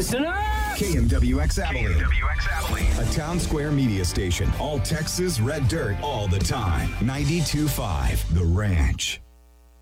Listen up! KMWX Abilene. A town square media station. All Texas red dirt all the time. 92.5 The Ranch.